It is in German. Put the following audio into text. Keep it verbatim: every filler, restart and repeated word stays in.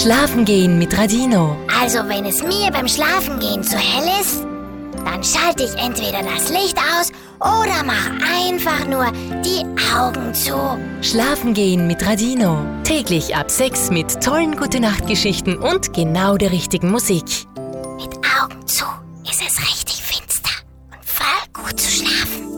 Schlafen gehen mit Radino. Also wenn es mir beim Schlafengehen zu hell ist, dann schalte ich entweder das Licht aus oder mach einfach nur die Augen zu. Schlafen gehen mit Radino. Täglich ab sechs mit tollen Gute-Nacht-Geschichten und genau der richtigen Musik. Mit Augen zu ist es richtig finster und voll gut zu schlafen.